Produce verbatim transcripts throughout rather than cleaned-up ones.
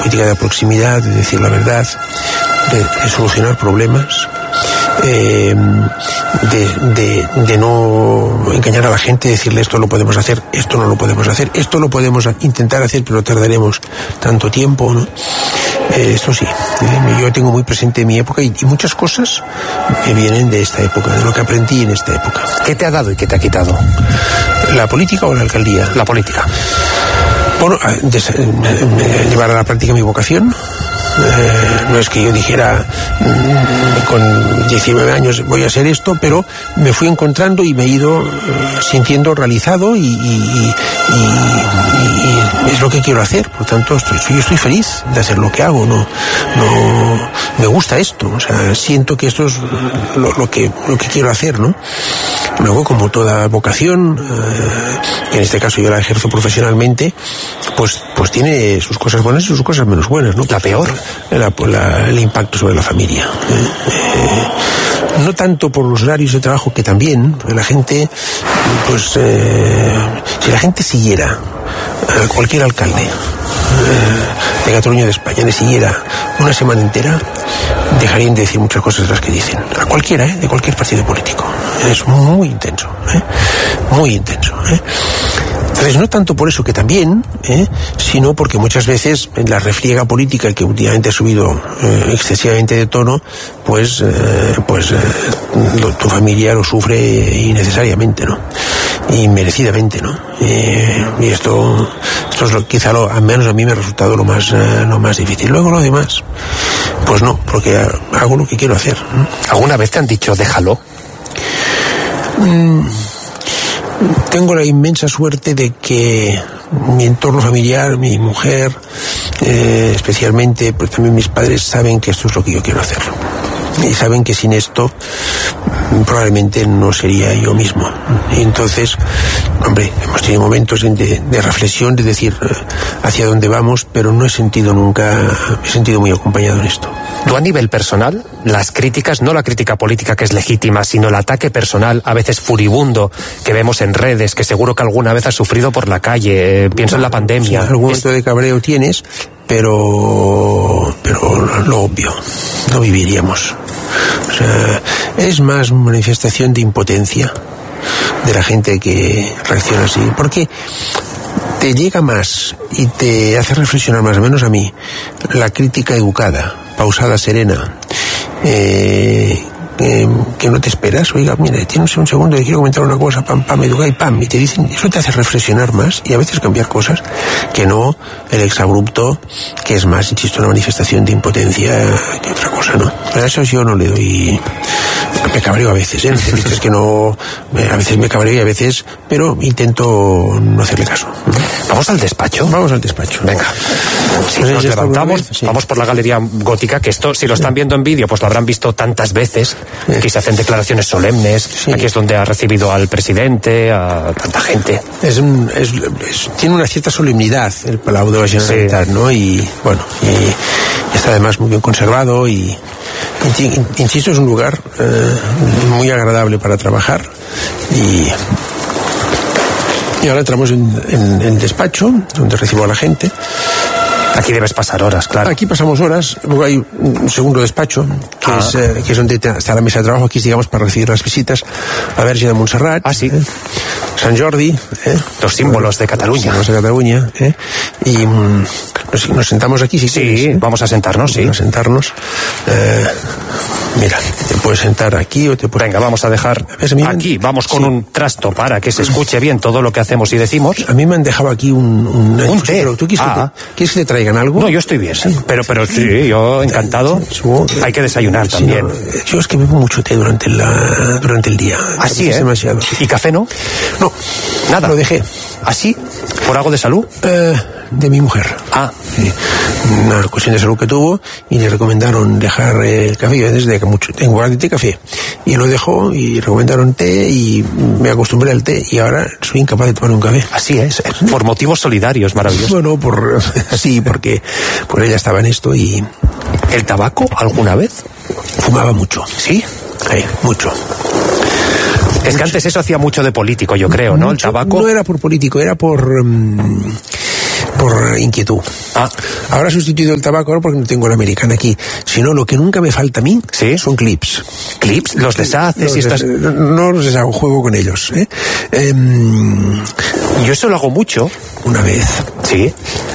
política de proximidad, de decir la verdad, de, de solucionar problemas, eh, de, de, de no engañar a la gente, decirle esto lo podemos hacer, esto no lo podemos hacer, esto lo podemos intentar hacer, pero tardaremos tanto tiempo, ¿no? Eh, esto sí, eh, yo tengo muy presente mi época y, y muchas cosas que vienen de esta época, de lo que aprendí en esta época. ¿Qué te ha dado y qué te ha quitado? ¿La política o la alcaldía? La política. Bueno, llevar a la práctica mi vocación. Eh, no es que yo dijera mmm, con diecinueve años voy a hacer esto, pero me fui encontrando y me he ido eh, sintiendo realizado y, y, y, y, y es lo que quiero hacer. Por tanto, estoy, yo estoy feliz de hacer lo que hago. No, no me gusta esto. O sea, siento que esto es lo, lo que lo que quiero hacer, ¿no? Luego, como toda vocación, eh, en este caso yo la ejerzo profesionalmente, pues pues tiene sus cosas buenas y sus cosas menos buenas, ¿no? La peor. La, la, el impacto sobre la familia. Eh, eh, no tanto por los horarios de trabajo, que también, la gente, pues, eh, si la gente siguiera a cualquier alcalde eh, de Cataluña, de España, le siguiera una semana entera, dejarían de decir muchas cosas de las que dicen. A cualquiera, ¿eh? De cualquier partido político. Es muy intenso, ¿eh? Muy intenso, ¿eh? Entonces, no tanto por eso, que también, ¿eh? Sino porque muchas veces en la refriega política, que últimamente ha subido eh, excesivamente de tono, pues, eh, pues eh, lo, tu familia lo sufre innecesariamente, ¿no? Y merecidamente, ¿no? Eh, y esto, esto es lo, quizá lo, al menos a mí me ha resultado lo más, eh, lo más difícil. Luego lo demás, pues no, porque hago lo que quiero hacer, ¿no? ¿Alguna vez te han dicho déjalo? Mm. Tengo la inmensa suerte de que mi entorno familiar, mi mujer, eh, especialmente, pues también mis padres saben que esto es lo que yo quiero hacer. Y saben que sin esto probablemente no sería yo mismo. Y entonces, hombre, hemos tenido momentos de, de reflexión, de decir hacia dónde vamos, pero no he sentido nunca, me he sentido muy acompañado en esto. Tú, a nivel personal, las críticas, no la crítica política que es legítima, sino el ataque personal, a veces furibundo, que vemos en redes, que seguro que alguna vez has sufrido por la calle, eh, pienso en la pandemia. Sí, algún momento de cabreo tienes, pero, pero lo obvio, no viviríamos. O sea, es más manifestación de impotencia de la gente que reacciona así, porque te llega más y te hace reflexionar, más o menos a mí, la crítica educada, pausada, serena, eh, eh, que no te esperas. Oiga, mira, tienes un segundo, te quiero comentar una cosa, pam, pam, educa y pam, y te dicen, eso te hace reflexionar más y a veces cambiar cosas, que no el exabrupto, que es más, insisto, una manifestación de impotencia que otra cosa, ¿no? A eso yo no le doy, me cabreo a veces, ¿eh? Es que no, a veces me cabreo y a veces, pero intento no hacerle caso. ¿Vamos al despacho? Vamos al despacho. Venga. Si pues nos levantamos, sí. Vamos por la Galería Gótica, que esto, si lo están viendo en vídeo, pues lo habrán visto tantas veces. Sí. Aquí se hacen declaraciones solemnes, sí. Aquí es donde ha recibido al presidente, a tanta gente. Es, un, es, es tiene una cierta solemnidad el Palau de la Generalitat, sí. ¿No? Y bueno, y, y está además muy bien conservado y, insisto, es un lugar eh, muy agradable para trabajar y y ahora entramos en, en, en el despacho donde recibo a la gente. Aquí debes pasar horas, claro. Aquí pasamos horas, luego hay un segundo despacho, que, ah. es, eh, que es donde está la mesa de trabajo, aquí digamos para recibir las visitas, la Verge de Montserrat, ah, sí. eh, Sant Jordi, eh, los símbolos de Cataluña. Los símbolos de Cataluña, eh, y mm, nos, nos sentamos aquí, si sí, quieres. Sí, vamos a sentarnos, sí. Vamos a sentarnos. Eh, mira, te puedes sentar aquí o te puedes... Venga, vamos a dejar aquí, vamos con sí. un trasto para que se escuche bien todo lo que hacemos y decimos. A mí me han dejado aquí un... Un, un té. Pero ¿tú quieres, ah. que te, ¿quieres que te traigan algo? No, yo estoy bien, sí. pero pero sí, yo encantado. Sí, sí. Hay que desayunar sí, también. No, yo es que bebo mucho té durante, la, durante el día. Así, ¿eh? Demasiado. ¿Y café no? No. Nada. Lo dejé. ¿Así? ¿Por algo de salud? Eh... de mi mujer. Ah. Sí. Una cuestión de salud que tuvo y le recomendaron dejar el café. Yo desde que mucho tengo de té café y lo dejó y recomendaron té y me acostumbré al té y ahora soy incapaz de tomar un café. Así es, por motivos solidarios, maravilloso. Bueno, por sí, porque pues ella estaba en esto y... ¿El tabaco alguna vez? Fumaba mucho. ¿Sí? Sí, mucho. Es que antes eso hacía mucho de político, yo creo, ¿no? Mucho, el tabaco. No era por político, era por... Um, por inquietud. Ah. Ahora he sustituido el tabaco ahora porque no tengo la americana aquí. Si no, lo que nunca me falta a mí ¿Sí? son clips. ¿Clips? ¿Los deshaces? Los y estás... des... No los deshago, juego con ellos. ¿eh? Eh, Yo eso lo hago mucho. Una vez. Sí.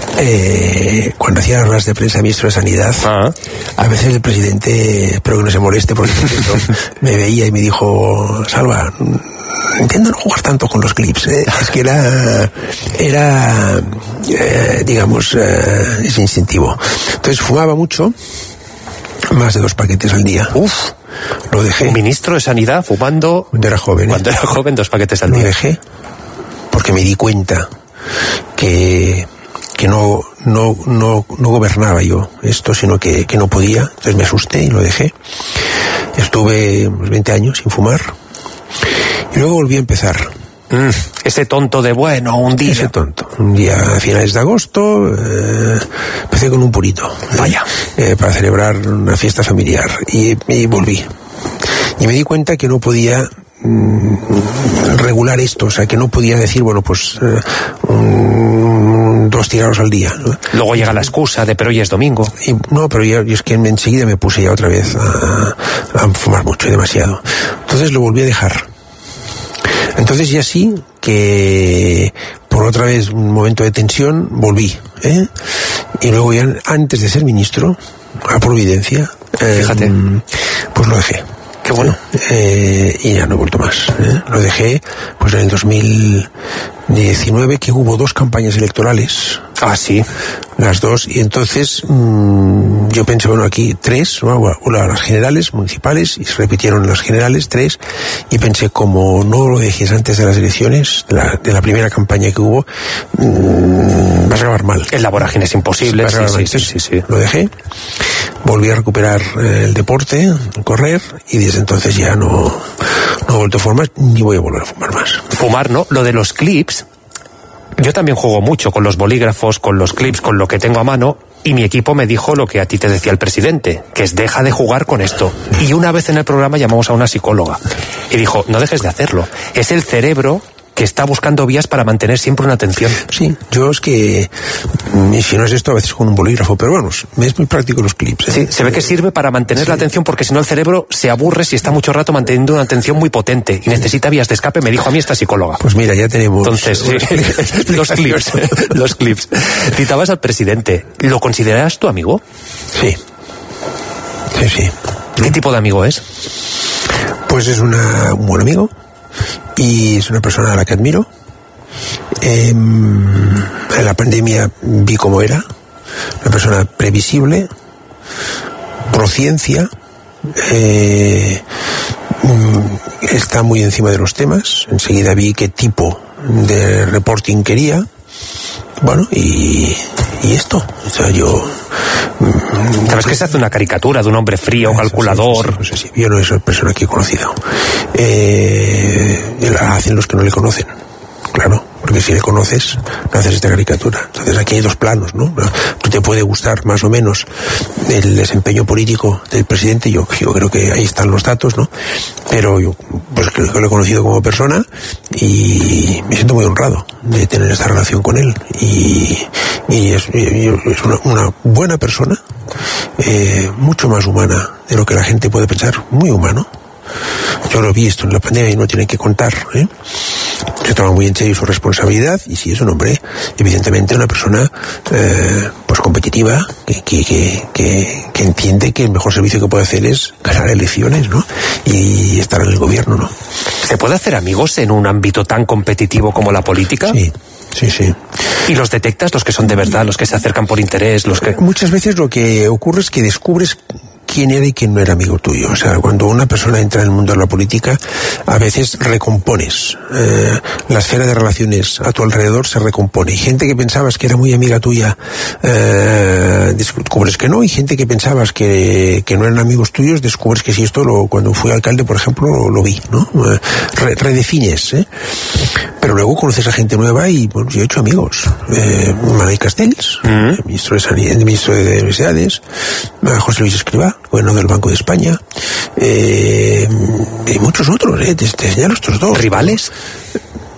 Eh, cuando hacía las ruedas de prensa ministro de Sanidad, Ah. a veces el presidente, espero que no se moleste porque me veía y me dijo, Salva, intento no jugar tanto con los clips, ¿eh? Es que era, era eh, digamos, eh, es instintivo. Entonces fumaba mucho, más de dos paquetes al día. Uf. Lo dejé. Un ministro de Sanidad fumando... Cuando era joven. ¿eh? Cuando era joven, dos paquetes al Lo día. dejé porque me di cuenta que... que no, no, no, no gobernaba yo esto, sino que, que no podía. Entonces me asusté y lo dejé. Estuve unos veinte años sin fumar. Y luego volví a empezar. Mm, ese tonto de bueno, un día. Ese tonto. Un día a finales de agosto eh, empecé con un purito. Vaya. Eh, para celebrar una fiesta familiar. Y, y volví. Y me di cuenta que no podía mm, regular esto. O sea, que no podía decir, bueno, pues... Eh, um, dos cigarros al día, ¿no? Luego llega la excusa de pero hoy es domingo. Y, no, pero yo, yo es que enseguida me puse ya otra vez a, a fumar mucho y demasiado. Entonces lo volví a dejar. Entonces ya sí que por otra vez un momento de tensión volví, ¿eh? Y luego ya antes de ser ministro, a Providencia, eh, Fíjate. pues lo dejé. Qué bueno. Eh, y ya no he vuelto más. ¿eh? Lo dejé pues en el dos mil diecinueve, que hubo dos campañas electorales. Ah, sí. Las dos. Y entonces mmm, yo pensé, bueno, aquí tres, ¿no? Una, las generales, municipales, y se repitieron las generales, tres. Y pensé, como no lo dejes antes de las elecciones, de la, de la primera campaña que hubo, mmm, vas a acabar mal. El la vorágine es imposible. Sí, sí, sí, sí, sí. Lo dejé. Volví a recuperar eh, el deporte, correr, y desde entonces ya no, no he vuelto a fumar, ni voy a volver a fumar más. Fumar, ¿no? Lo de los clips, yo también juego mucho con los bolígrafos, con los clips, con lo que tengo a mano, y mi equipo me dijo lo que a ti te decía el presidente, que es deja de jugar con esto. Y una vez en el programa llamamos a una psicóloga y dijo, no dejes de hacerlo, es el cerebro que está buscando vías para mantener siempre una atención. Sí, yo es que, y si no es esto, a veces con un bolígrafo, pero vamos, me es muy práctico los clips. ¿eh? Sí, se ve que sirve para mantener sí. la atención, porque si no el cerebro se aburre si está mucho rato manteniendo una atención muy potente y necesita vías de escape, me dijo a mí esta psicóloga. Pues mira, ya tenemos... Entonces, sí, los clips, los clips. Citabas al presidente, ¿lo consideras tu amigo? Sí, sí, sí. ¿Qué tipo de amigo es? Pues es una, un buen amigo. Y es una persona a la que admiro. Eh, en la pandemia vi cómo era. Una persona previsible, prociencia, eh, está muy encima de los temas. Enseguida vi qué tipo de reporting quería. Bueno, y, y esto. O sea, yo... ¿Sabes que se hace una caricatura de un hombre frío, eso, calculador? Sí, sí, sí, sí. Yo no soy persona que he conocido. Eh, la hacen los que no le conocen. Claro, porque si le conoces, no haces esta caricatura. Entonces aquí hay dos planos, ¿no? Tú te puede gustar más o menos el desempeño político del presidente, yo, yo creo que ahí están los datos, ¿no? Pero yo pues creo que lo he conocido como persona y me siento muy honrado de tener esta relación con él. Y, y es, y es una, una buena persona, eh, mucho más humana de lo que la gente puede pensar, muy humano. Yo lo he visto en la pandemia y no tienen que contar, ¿eh? Se toma muy en serio su responsabilidad y sí es un hombre, evidentemente una persona eh, pues competitiva, que, que, que, que, que entiende que el mejor servicio que puede hacer es ganar elecciones, ¿no? Y estar en el gobierno, ¿no? ¿Se puede hacer amigos en un ámbito tan competitivo como la política? Sí, sí, sí. ¿Y los detectas, los que son de verdad, los que se acercan por interés, los que...? Muchas veces lo que ocurre es que descubres quién era y quién no era amigo tuyo. O sea, cuando una persona entra en el mundo de la política, a veces recompones. Eh, la esfera de relaciones a tu alrededor se recompone. Y gente que pensabas que era muy amiga tuya, eh, descubres que no. Y gente que pensabas que, que no eran amigos tuyos, descubres que sí. Esto, lo, cuando fui alcalde, por ejemplo, lo, lo vi, ¿no? Re, redefines, ¿eh? Pero luego conoces a gente nueva y, bueno, yo he hecho amigos. Eh, Manuel Castells, mm-hmm. ministro de Sanidad, ministro de Universidades, José Luis Escrivá, bueno, del Banco de España, eh, y muchos otros, eh, te, te señalo estos dos. ¿Rivales?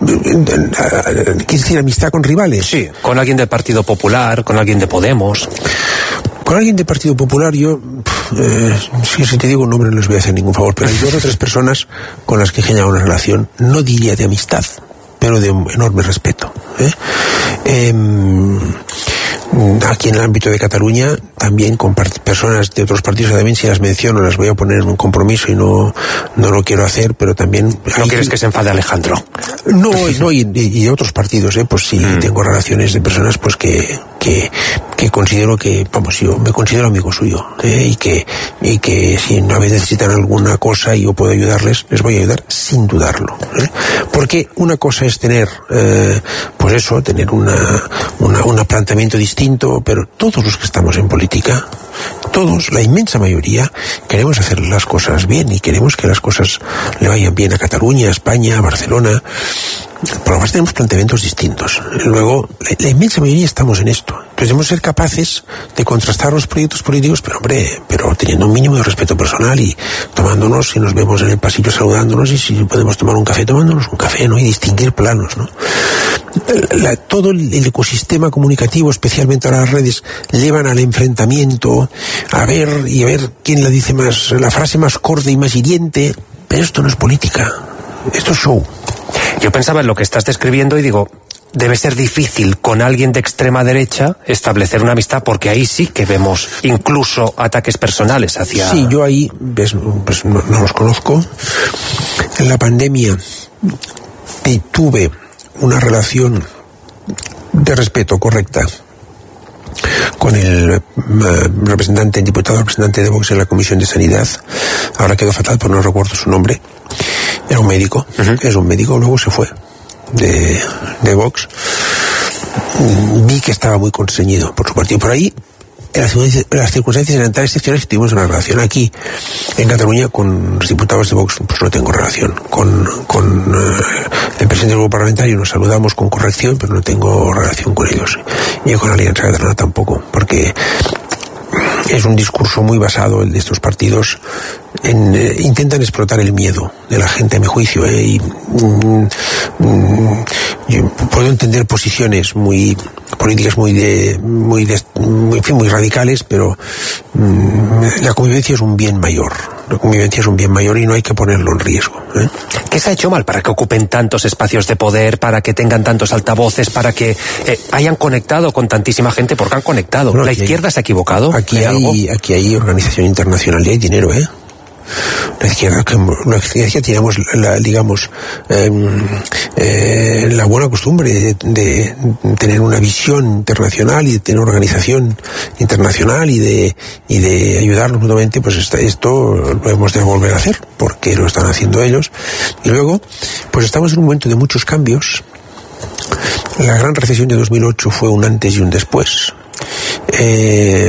¿Quieres decir amistad con rivales? Sí, con alguien del Partido Popular, con alguien de Podemos. Con alguien del Partido Popular, yo, eh, si, si te digo un nombre no les voy a hacer ningún favor, pero hay dos o tres personas con las que he generado una relación, no diría de amistad, pero de un enorme respeto. ¿eh? Eh, aquí en el ámbito de Cataluña, también con personas de otros partidos, también si las menciono las voy a poner en un compromiso y no, no lo quiero hacer, pero también... ¿No hay... quieres que se enfade Alejandro? No, no y, y otros partidos, ¿eh? Pues sí, mm. tengo relaciones de personas pues que, que, que considero que, vamos, yo me considero amigo suyo, ¿eh? y que y que si una vez necesitan alguna cosa y yo puedo ayudarles, les voy a ayudar sin dudarlo. ¿eh? Porque una cosa es tener, eh, pues eso, tener una, una, un planteamiento distinto, pero todos los que estamos en política, todos, la inmensa mayoría, queremos hacer las cosas bien y queremos que las cosas le vayan bien a Cataluña, a España, a Barcelona. Por lo menos tenemos planteamientos distintos. Luego, la, la inmensa mayoría estamos en esto. Entonces debemos ser capaces de contrastar los proyectos políticos, pero hombre, pero teniendo un mínimo de respeto personal y tomándonos, si nos vemos en el pasillo saludándonos y si podemos tomar un café, tomándonos un café, ¿no? Y distinguir planos, ¿no? La, todo el, el ecosistema comunicativo, especialmente ahora las redes, llevan al enfrentamiento, a ver y a ver quién la dice más, la frase más corta y más hiriente, pero esto no es política, esto es show. Yo pensaba en lo que estás describiendo y digo, debe ser difícil con alguien de extrema derecha establecer una amistad, porque ahí sí que vemos incluso ataques personales hacia... Sí, yo ahí, ves, pues no, no los conozco. En la pandemia tuve una relación de respeto correcta con el uh, representante, el diputado representante de Vox en la Comisión de Sanidad. Ahora quedó fatal, pero no recuerdo su nombre. Era un médico, uh-huh. es un médico, luego se fue de, de Vox. Vi que estaba muy constreñido por su partido. Por ahí, en las, las circunstancias eran tan excepcionales que tuvimos una relación. Aquí, en Cataluña, con los diputados de Vox, pues no tengo relación. Con, con uh, el presidente del grupo parlamentario nos saludamos con corrección, pero no tengo relación con ellos. Y con la Alianza Catalana tampoco, porque es un discurso muy basado, el de estos partidos, en, eh, intentan explotar el miedo de la gente, a mi juicio, eh, y mm, mm, yo puedo entender posiciones muy políticas muy de muy de, muy, en fin, muy radicales, pero mm, la convivencia es un bien mayor. La convivencia es un bien mayor y no hay que ponerlo en riesgo. ¿eh? ¿Qué se ha hecho mal para que ocupen tantos espacios de poder, para que tengan tantos altavoces, para que eh, hayan conectado con tantísima gente? Porque han conectado. Bueno, ¿la izquierda se ha equivocado? Aquí hay, hay aquí hay organización internacional y hay dinero, ¿eh? La izquierda, la izquierda tenemos, la, digamos, eh, eh, la buena costumbre de, de tener una visión internacional y de tener organización internacional y de y de ayudarnos mutuamente. Pues esto, esto lo hemos de volver a hacer porque lo están haciendo ellos. Y luego, pues estamos en un momento de muchos cambios. La gran recesión de dos mil ocho fue un antes y un después. Eh,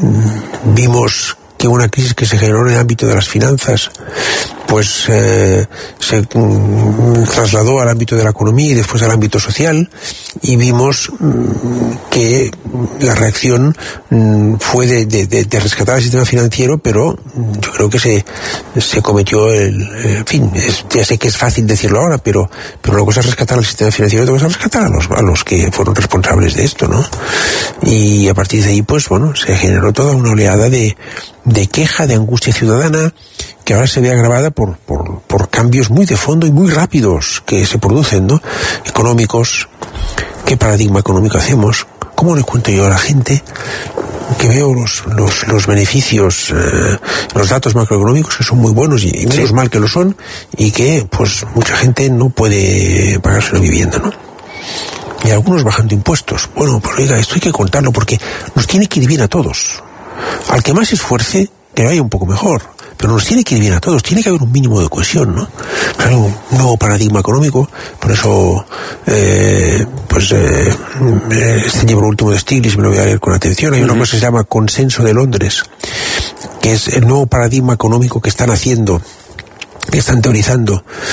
vimos que una crisis que se generó en el ámbito de las finanzas pues eh, se mm, trasladó al ámbito de la economía y después al ámbito social, y vimos mm, que la reacción mm, fue de, de, de, de rescatar el sistema financiero, pero mm, yo creo que se, se cometió el, en fin, es, ya sé que es fácil decirlo ahora, pero, pero una cosa es rescatar el sistema financiero, otra cosa es rescatar a los, a los que fueron responsables de esto, ¿no? Y a partir de ahí, pues bueno, se generó toda una oleada de, de queja, de angustia ciudadana, que ahora se ve agravada por, por, por cambios muy de fondo y muy rápidos que se producen, ¿no? Económicos. ¿Qué paradigma económico hacemos? ¿Cómo le cuento yo a la gente que veo los, los, los beneficios, eh, los datos macroeconómicos que son muy buenos y, y menos sí. mal que lo son, y que pues mucha gente no puede pagarse una vivienda, ¿no? Y algunos bajando impuestos. Bueno, pues oiga, esto hay que contarlo porque nos tiene que ir bien a todos. Al que más se esfuerce, que vaya un poco mejor. Pero nos tiene que ir bien a todos, tiene que haber un mínimo de cohesión, ¿no? Hay un nuevo paradigma económico, por eso, eh, pues, eh, este libro último de Stiglitz me lo voy a leer con atención. Hay una cosa que se llama Consenso de Londres, que es el nuevo paradigma económico que están haciendo, que están teorizando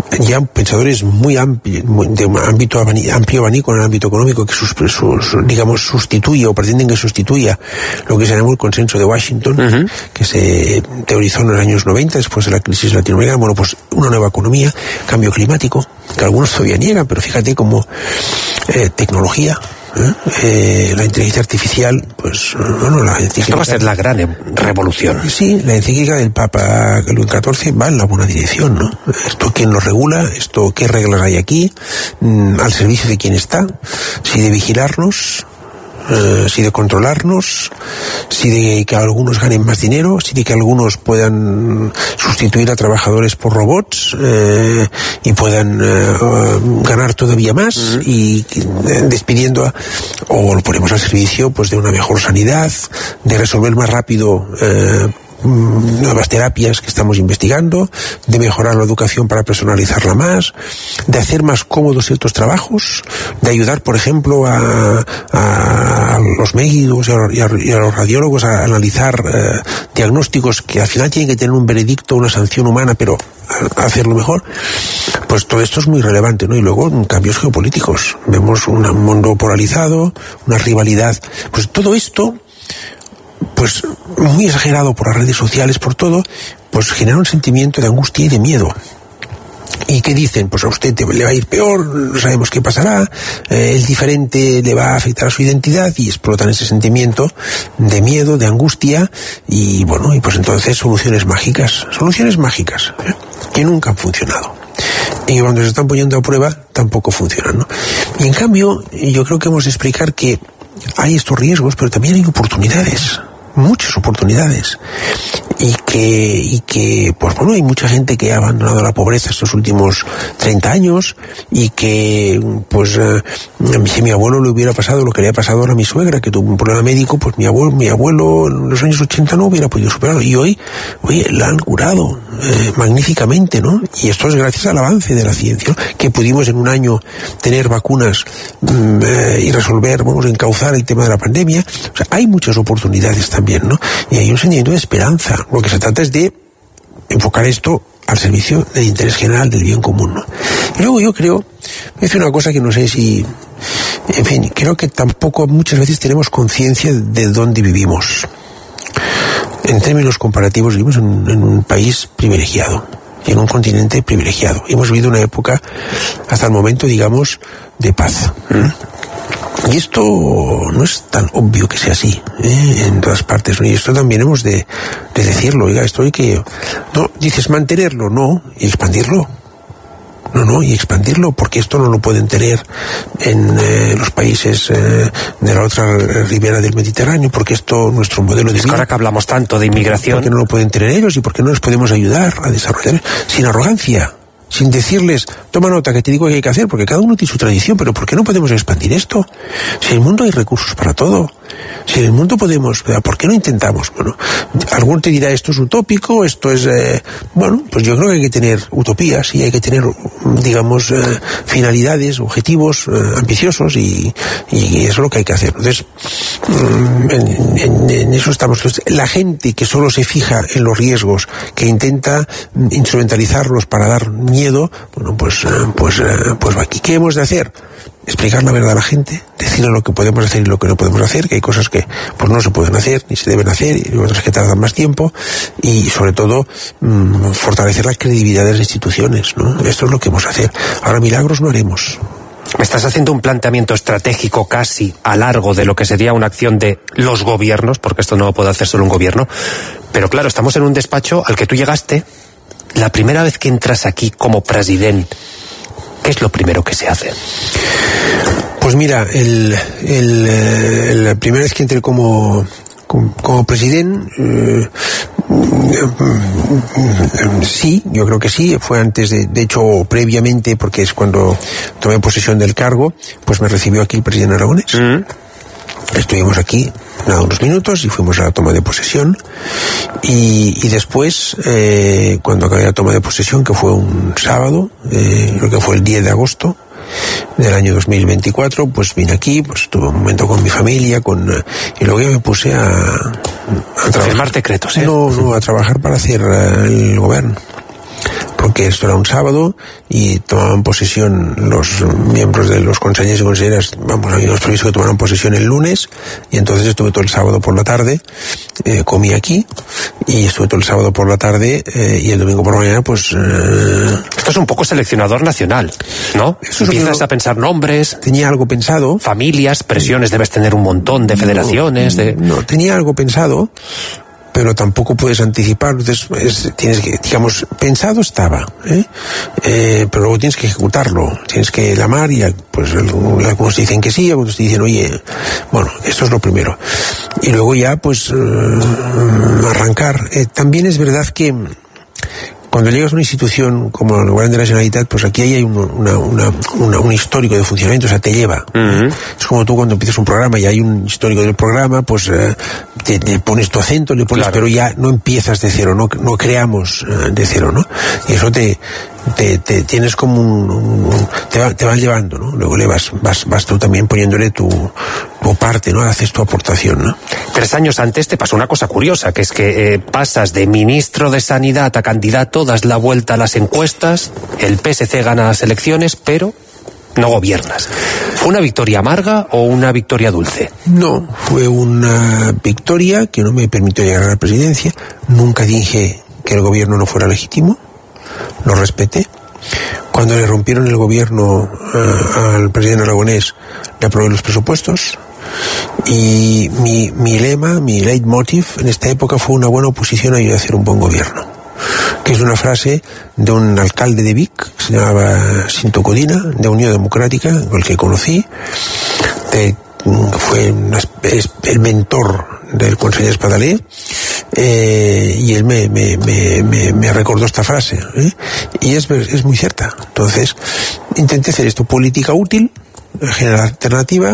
ya pensadores muy amplios, de un ámbito amplio abanico en el ámbito económico, que sus, sus, digamos sustituye o pretenden que sustituya lo que se llamó el consenso de Washington, uh-huh. que se teorizó en los años noventa después de la crisis latinoamericana. Bueno, pues una nueva economía, cambio climático, que algunos todavía niegan, pero fíjate como eh, tecnología, ¿Eh? Eh, la inteligencia artificial, pues bueno, la encíclica... Esto va a ser la gran revolución. Sí, la encíclica del Papa Luis catorce va en la buena dirección, ¿no? Esto quién lo regula, esto qué reglas hay aquí, mm, al servicio de quién está, si de vigilarnos, eh, si de controlarnos, si de que algunos ganen más dinero, si de que algunos puedan sustituir a trabajadores por robots eh, y puedan eh, ganar todavía más uh-huh. y eh, despidiendo a, o lo ponemos al servicio pues de una mejor sanidad, de resolver más rápido eh, nuevas terapias que estamos investigando, de mejorar la educación para personalizarla más, de hacer más cómodos ciertos trabajos, de ayudar, por ejemplo, a, a los médicos y a, y a los radiólogos a analizar eh, diagnósticos que al final tienen que tener un veredicto, una sanción humana, pero a, a hacerlo mejor. Pues todo esto es muy relevante, ¿no? Y luego cambios geopolíticos. Vemos un mundo polarizado, una rivalidad. Pues todo esto, pues muy exagerado por las redes sociales, por todo, pues genera un sentimiento de angustia y de miedo. ¿Y qué dicen? Pues a usted le va a ir peor, no sabemos qué pasará, eh, el diferente le va a afectar a su identidad, y explotan ese sentimiento de miedo, de angustia, y bueno, y pues entonces soluciones mágicas, soluciones mágicas, ¿eh? que nunca han funcionado. Y cuando se están poniendo a prueba, tampoco funcionan, ¿no? Y en cambio, yo creo que hemos de explicar que hay estos riesgos, pero también hay oportunidades. Muchas oportunidades, y que y que pues bueno, hay mucha gente que ha abandonado la pobreza estos últimos treinta años, y que pues eh, si a mi abuelo le hubiera pasado lo que le ha pasado ahora a mi suegra, que tuvo un problema médico, pues mi abuelo mi abuelo en los años ochenta no hubiera podido superarlo, y hoy oye, la han curado eh, magníficamente, ¿no? Y esto es gracias al avance de la ciencia, ¿no? Que pudimos en un año tener vacunas mm, eh, y resolver, vamos a encauzar el tema de la pandemia. O sea, hay muchas oportunidades también, ¿no? Y hay un sentimiento de esperanza. Lo que se trata es de enfocar esto al servicio del interés general, del bien común, ¿no? Y luego yo creo, me dice una cosa que no sé si, en fin, creo que tampoco muchas veces tenemos conciencia de dónde vivimos. En términos comparativos, vivimos en, en un país privilegiado y en un continente privilegiado. Hemos vivido una época, hasta el momento, digamos, de paz. ¿eh? Y esto no es tan obvio que sea así, ¿eh? en todas partes, ¿no? Y esto también hemos de, de decirlo. Oiga, esto hay que... No, dices mantenerlo, no, y expandirlo. No, no, y expandirlo, porque esto no lo pueden tener en eh, los países eh, de la otra ribera del Mediterráneo, porque esto, nuestro modelo de vida... Es que ahora que hablamos tanto de inmigración... Porque no lo pueden tener ellos, y porque no les podemos ayudar a desarrollar sin arrogancia, sin decirles, toma nota que te digo que hay que hacer, porque cada uno tiene su tradición, pero ¿por qué no podemos expandir esto? Si en el mundo hay recursos para todo, si en el mundo podemos, ¿por qué no intentamos? Bueno, alguno te dirá, esto es utópico, esto es, eh, bueno, pues yo creo que hay que tener utopías y hay que tener, digamos, eh, finalidades, objetivos eh, ambiciosos, y, y eso es lo que hay que hacer. Entonces, en, en, en eso estamos. Entonces, la gente que solo se fija en los riesgos, que intenta instrumentalizarlos para dar miedo, bueno, pues, pues, pues aquí, ¿qué hemos de hacer? Explicar la verdad a la gente, decirle lo que podemos hacer y lo que no podemos hacer, que hay cosas que pues no se pueden hacer ni se deben hacer, y otras que tardan más tiempo, y sobre todo mmm, fortalecer la credibilidad de las instituciones, ¿no? Esto es lo que hemos de hacer. Ahora, milagros no haremos. Me estás haciendo un planteamiento estratégico casi a largo de lo que sería una acción de los gobiernos, porque esto no lo puede hacer solo un gobierno, pero claro, estamos en un despacho al que tú llegaste. La primera vez que entras aquí como presidente, ¿qué es lo primero que se hace? Pues mira, el, el, eh, la primera vez que entré como, como, como presidente, eh, sí, yo creo que sí, fue antes de, de hecho, previamente, porque es cuando tomé posesión del cargo, pues me recibió aquí el presidente Aragonés. Mm. Estuvimos aquí nada, unos minutos y fuimos a la toma de posesión, y, y después eh, cuando acabé la toma de posesión, que fue un sábado, eh, creo que fue el diez de agosto del año dos mil veinticuatro, pues vine aquí, pues tuve un momento con mi familia, con y luego ya me puse a, a trabajar. Firmar decretos, ¿eh? No, no, a trabajar para hacer uh, el gobierno. porque esto era un sábado y tomaban posesión los miembros de los consellers y conselleras, vamos, habíamos previsto que tomaran posesión el lunes, y entonces estuve todo el sábado por la tarde, eh, comí aquí, y estuve todo el sábado por la tarde, eh, y el domingo por la mañana, pues... Eh... Esto es un poco seleccionador nacional, ¿no? Eso Empiezas es a pensar nombres... Tenía algo pensado. Familias, presiones, debes tener un montón de federaciones, no, de... No, tenía algo pensado, pero tampoco puedes anticipar, entonces es, tienes que, digamos, pensado estaba, ¿eh? Eh, pero luego tienes que ejecutarlo, tienes que llamar y pues algunos dicen que sí, algunos te dicen, oye, bueno, esto es lo primero. Y luego ya, pues, eh, arrancar. Eh, también es verdad que cuando llegas a una institución como el Govern de la Generalitat, pues aquí hay un, una, una, una, un histórico de funcionamiento, o sea, te lleva. Uh-huh. Es como tú cuando empiezas un programa y hay un histórico del programa, pues eh, te, te pones tu acento, le pones, claro. Pero ya no empiezas de cero, no, no creamos eh, de cero, ¿no? Y eso te, te, te tienes como un, un te, va, te van llevando, ¿no? Luego le vas, vas, vas tú también poniéndole tu, tu parte, ¿no? Haces tu aportación, ¿no? Tres años antes te pasó una cosa curiosa, que es que eh, pasas de ministro de Sanidad a candidato, das la vuelta a las encuestas, el P S C gana las elecciones, pero no gobiernas. ¿Fue una victoria amarga o una victoria dulce? No, fue una victoria que no me permitió llegar a la presidencia. Nunca dije que el gobierno no fuera legítimo, lo respeté. Cuando le rompieron el gobierno uh, al presidente Aragonés, le aprobé los presupuestos. Y mi, mi lema, mi leitmotiv en esta época fue: una buena oposición ayuda a hacer un buen gobierno, que es una frase de un alcalde de Vic, que se llamaba Cinto Codina, de Unión Democrática, con el que conocí, de, fue una, es el mentor del conseller Espadaler, eh, y él me, me, me, me, me recordó esta frase, ¿eh? Y es, es muy cierta. Entonces, intenté hacer esto, política útil, generar alternativa,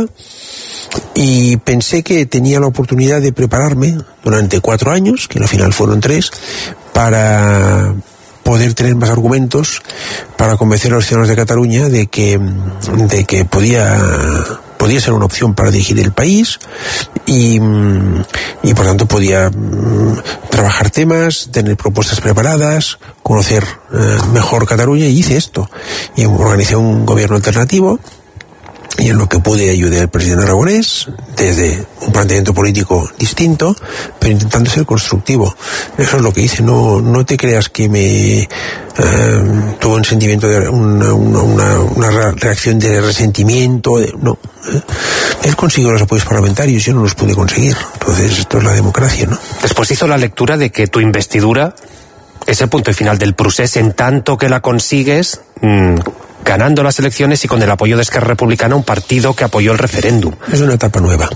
y pensé que tenía la oportunidad de prepararme durante cuatro años, que al final fueron tres, para poder tener más argumentos para convencer a los ciudadanos de Cataluña de que, de que podía, podía ser una opción para dirigir el país, y, y por tanto podía trabajar temas, tener propuestas preparadas, conocer eh, mejor Cataluña, y hice esto. Y organicé un gobierno alternativo, y en lo que pude ayudé al presidente Aragonés desde un planteamiento político distinto, pero intentando ser constructivo. Eso es lo que hice. No, no te creas que me eh, tuve un sentimiento de una, una, una, una reacción de resentimiento, de, no. ¿eh? Él consiguió los apoyos parlamentarios, yo no los pude conseguir. Entonces esto es la democracia, ¿no? Después hizo la lectura de que tu investidura es el punto final del procés, en tanto que la consigues mmm, ganando las elecciones y con el apoyo de Esquerra Republicana, un partido que apoyó el referéndum. Es una etapa nueva.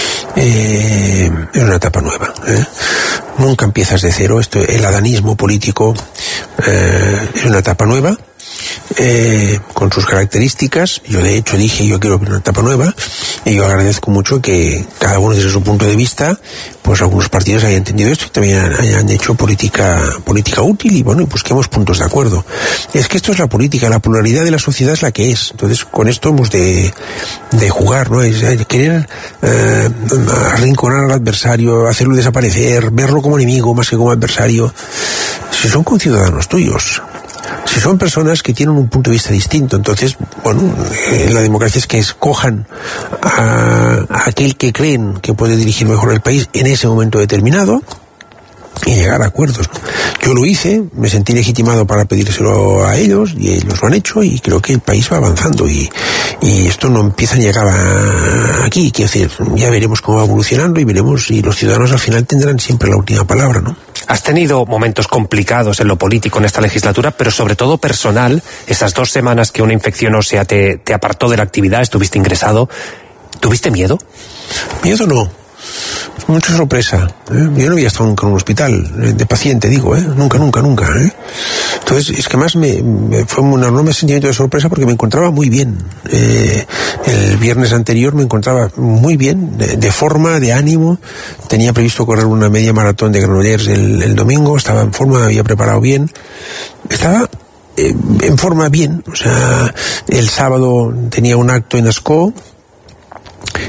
Eh, es una etapa nueva. ¿eh? Nunca empiezas de cero. Esto, el adanismo político eh, es una etapa nueva. Eh, con sus características. Yo de hecho dije, yo quiero una etapa nueva, y yo agradezco mucho que cada uno desde su punto de vista, pues algunos partidos hayan entendido esto y también hayan hecho política política útil, y bueno, y busquemos puntos de acuerdo. Es que esto es la política, la pluralidad de la sociedad es la que es. Entonces con esto hemos de, de jugar, ¿no? Es, es querer eh, arrinconar al adversario, hacerlo desaparecer, verlo como enemigo más que como adversario. Si son conciudadanos tuyos, si son personas que tienen un punto de vista distinto, entonces, bueno, eh, la democracia es que escojan a, a aquel que creen que puede dirigir mejor el país en ese momento determinado y llegar a acuerdos. Yo lo hice, me sentí legitimado para pedírselo a ellos, y ellos lo han hecho, y creo que el país va avanzando, y, y esto no empieza a llegar a, aquí, quiero decir, ya veremos cómo va evolucionando y veremos, y los ciudadanos al final tendrán siempre la última palabra, ¿no? Has tenido momentos complicados en lo político en esta legislatura, pero sobre todo personal. Esas dos semanas que una infección ósea te, te apartó de la actividad, estuviste ingresado. ¿Tuviste miedo? Miedo no. Mucha sorpresa. ¿eh? Yo no había estado nunca en un hospital, de paciente, digo, ¿eh? Nunca, nunca, nunca. ¿eh? Entonces, es que más me, me fue un enorme sentimiento de sorpresa porque me encontraba muy bien. Eh, el viernes anterior me encontraba muy bien, de, de forma, de ánimo. Tenía previsto correr una media maratón de Granollers el, el domingo, estaba en forma, me había preparado bien. Estaba eh, en forma bien. O sea, el sábado tenía un acto en Ascó,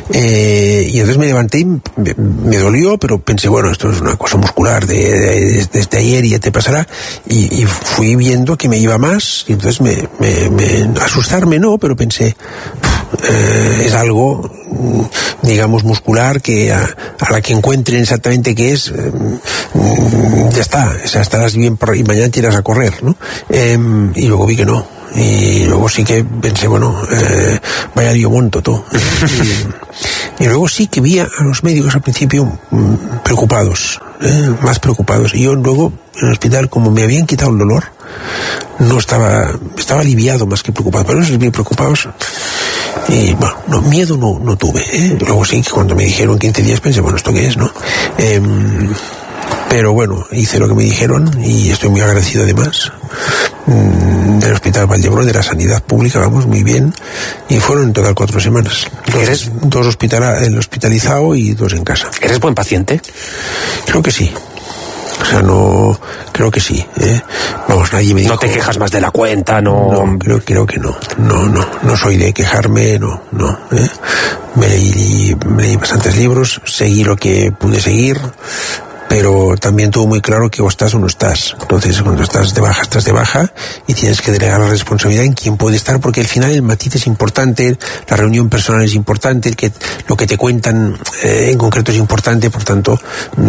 Eh, y entonces me levanté y me, me dolió, pero pensé, bueno, esto es una cosa muscular de, de, desde ayer y ya te pasará. Y, y fui viendo que me iba más, y entonces me, me, me asustarme no, pero pensé, eh, es algo, digamos, muscular que a, a la que encuentren exactamente qué es, eh, ya está, o sea, estarás bien y mañana te irás a correr, ¿no? Eh, y luego vi que no. Y luego sí que pensé, bueno, eh, vaya lío monto todo. Y, y luego sí que vi a los médicos al principio mmm, preocupados, eh, más preocupados. Y yo luego en el hospital, como me habían quitado el dolor, no estaba, estaba aliviado más que preocupado. Pero esos bien preocupados. Y bueno, no, miedo no, no tuve, ¿eh? Luego sí que cuando me dijeron quince días pensé, bueno, ¿esto qué es, no? Eh, Pero bueno, hice lo que me dijeron y estoy muy agradecido además del Hospital Vallebrón, de la sanidad pública, vamos, muy bien. Y fueron en total cuatro semanas. Dos, ¿Eres? dos hospitala, el hospitalizado y dos en casa. ¿Eres buen paciente? Creo que sí. O sea, no, creo que sí, ¿eh? Vamos, nadie me dijo... No te quejas más de la cuenta, no... No, creo, creo que no. No, no, no soy de quejarme, no, no, ¿eh? Me leí, me leí bastantes libros, seguí lo que pude seguir, pero también tuvo muy claro que o estás o no estás. Entonces, cuando estás de baja, estás de baja y tienes que delegar la responsabilidad en quién puede estar, porque al final el matiz es importante, la reunión personal es importante, el que, lo que te cuentan eh, en concreto es importante, por tanto,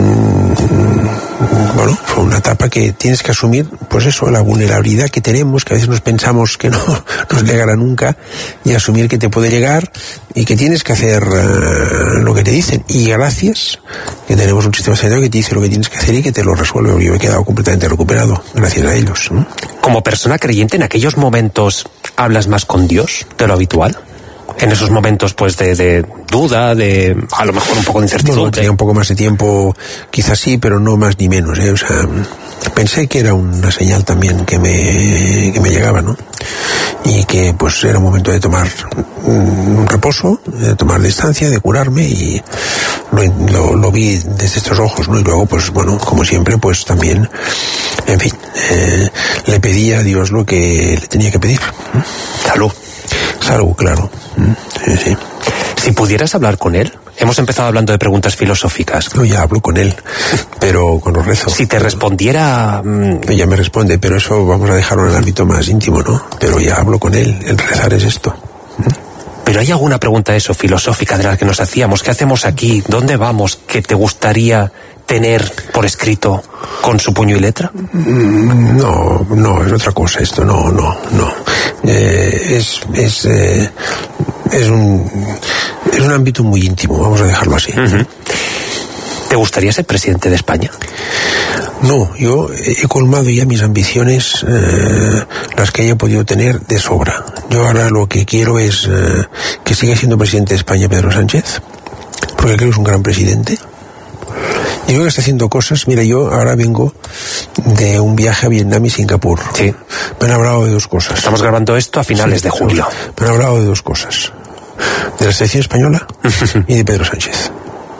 mmm, bueno, fue una etapa que tienes que asumir, pues eso, la vulnerabilidad que tenemos, que a veces nos pensamos que no nos llegará nunca, y asumir que te puede llegar y que tienes que hacer uh, lo que te dicen. Y gracias que tenemos un sistema sanitario que te dice lo que tienes que hacer y que te lo resuelve. Yo he quedado completamente recuperado gracias a ellos, ¿no? Como persona creyente, ¿en aquellos momentos hablas más con Dios de lo habitual? En esos momentos, pues, de, de duda, de a lo mejor un poco de incertidumbre. Bueno, tenía un poco más de tiempo, quizás sí, pero no más ni menos, ¿eh? O sea, pensé que era una señal también que me, que me llegaba, ¿no? Y que, pues, era un momento de tomar un reposo, de tomar distancia, de curarme, y lo, lo, lo vi desde estos ojos, ¿no? Y luego, pues, bueno, como siempre, pues también, en fin, eh, le pedí a Dios lo que le tenía que pedir. Salud. Salud, claro. Sí, sí. Si pudieras hablar con él, hemos empezado hablando de preguntas filosóficas. No, ya hablo con él, pero cuando rezo. Si te respondiera... Mmm... Ya me responde, pero eso vamos a dejarlo en el ámbito más íntimo, ¿no? Pero ya hablo con él, el rezar es esto. ¿Pero hay alguna pregunta eso, filosófica, de la que nos hacíamos? ¿Qué hacemos aquí? ¿Dónde vamos? ¿Que te gustaría tener por escrito con su puño y letra? No, no, es otra cosa esto, no, no, no. Eh, es, es, eh, es un, es un ámbito muy íntimo, vamos a dejarlo así. Uh-huh. ¿Te gustaría ser presidente de España? No, yo he colmado ya mis ambiciones, eh, las que haya podido tener, de sobra. Yo ahora lo que quiero es eh, que siga siendo presidente de España Pedro Sánchez, porque creo que es un gran presidente. Y creo que está haciendo cosas. Mira, yo ahora vengo de un viaje a Vietnam y Singapur. Sí. Me han hablado de dos cosas. Estamos grabando esto a finales sí, de julio. Me han hablado de dos cosas. De la selección española y de Pedro Sánchez.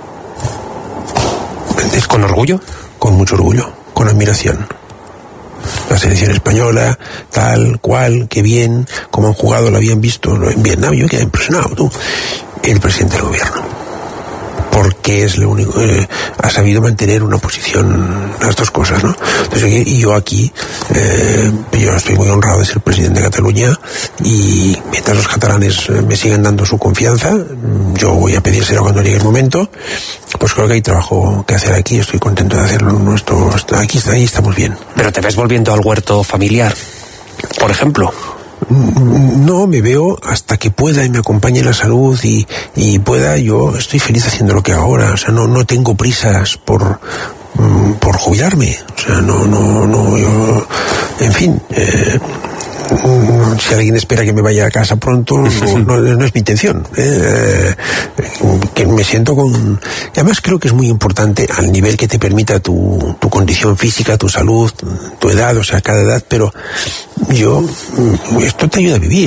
¿Es con orgullo? Con mucho orgullo, con admiración. La selección española, tal cual, qué bien, cómo han jugado, lo habían visto en Vietnam. Yo quedé impresionado, tú. El presidente del gobierno. Porque es lo único, eh, ha sabido mantener una posición, las dos cosas, ¿no? Entonces, y yo aquí, eh, yo estoy muy honrado de ser presidente de Cataluña, y mientras los catalanes me sigan dando su confianza, yo voy a pedírselo cuando llegue el momento. Pues creo que hay trabajo que hacer aquí, estoy contento de hacerlo. Nuestro, aquí, ahí estamos bien. ¿Pero te ves volviendo al huerto familiar, por ejemplo? No, me veo hasta que pueda y me acompañe la salud y, y pueda. Yo estoy feliz haciendo lo que hago ahora. O sea, no, no tengo prisas por, por jubilarme. O sea, no, no, no, yo, en fin, eh, si alguien espera que me vaya a casa pronto, no, no, no es mi intención. Eh, que me siento con... Y además creo que es muy importante al nivel que te permita tu, tu condición física, tu salud, tu edad, o sea, cada edad, pero yo... Esto te ayuda a vivir.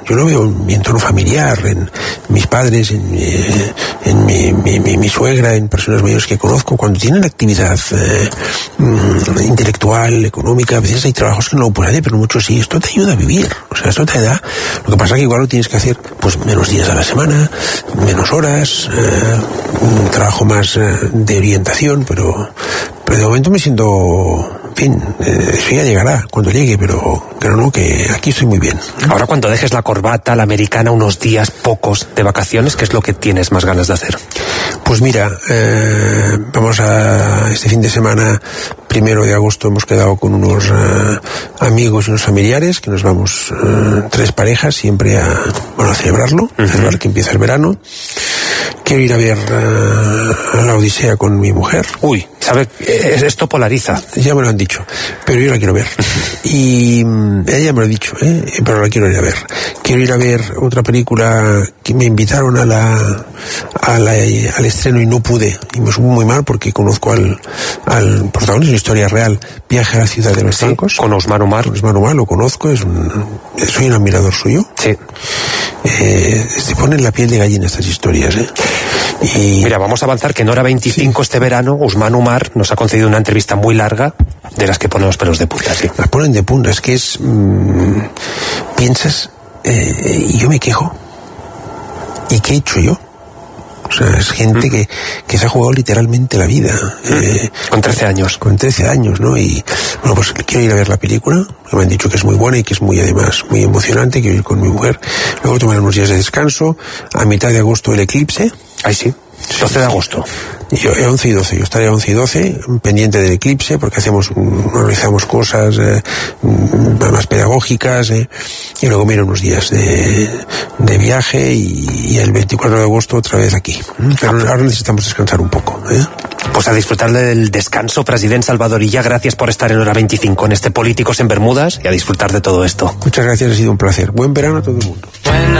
Yo lo veo en mi entorno familiar, en mis padres, en, eh, en mi, mi, mi, mi suegra, en personas mayores que conozco. Cuando tienen actividad eh, intelectual, económica, a veces hay trabajos que no lo puede hacer, pero muchos sí. Esto te ayuda a vivir, o sea, esto te da. Lo que pasa es que igual lo tienes que hacer pues menos días a la semana, menos horas, eh, un trabajo más eh, de orientación, pero, pero de momento me siento... En fin, eh, eso ya llegará cuando llegue, pero, pero no, que aquí estoy muy bien. Ahora cuando dejes la corbata, la americana, unos días pocos de vacaciones, ¿qué es lo que tienes más ganas de hacer? Pues mira, eh, vamos a este fin de semana, primero de agosto, hemos quedado con unos eh, amigos y unos familiares, que nos vamos eh, tres parejas siempre a, bueno, a celebrarlo, uh-huh. a celebrar que empieza el verano. Quiero ir a ver uh, la Odisea con mi mujer. Uy, ¿sabe? Esto polariza. Ya me lo han dicho, pero yo la quiero ver. Y ella me lo ha dicho, ¿eh? Pero la quiero ir a ver. Quiero ir a ver otra película que me invitaron a la, a la al estreno y no pude. Y me supo muy mal porque conozco al, al protagonista de una historia real, Viaje a la ciudad de los francos. Sí, con Ousmane Oumar. Con Ousmane Oumar, lo conozco, es un, soy un admirador suyo. Sí. Eh, se ponen la piel de gallina estas historias, ¿eh? Y... Mira, vamos a avanzar que en hora veinticinco sí. Este verano Ousmane Oumar nos ha concedido una entrevista muy larga de las que ponemos pelos de punta, sí. Las ponen de punta, es que es... Mmm, piensas, eh, y yo me quejo. ¿Y qué he hecho yo? O sea, es gente mm. que, que se ha jugado literalmente la vida. Mm. Eh, con trece años. Con trece años, ¿no? Y, bueno, pues quiero ir a ver la película. Me han dicho que es muy buena y que es muy, además, muy emocionante. Quiero ir con mi mujer. Luego tomar unos días de descanso. A mitad de agosto el eclipse. Ahí sí. doce de agosto. Yo, once y doce, yo estaré once y doce, pendiente del eclipse, porque hacemos, organizamos cosas eh, más pedagógicas, eh, y luego miro unos días de, de viaje y, y el veinticuatro de agosto otra vez aquí. Pero ahora necesitamos descansar un poco, ¿eh? Pues a disfrutar del descanso, presidente Salvador Illa, gracias por estar en hora veinticinco en este Políticos en Bermudas y a disfrutar de todo esto. Muchas gracias, ha sido un placer. Buen verano a todo el mundo.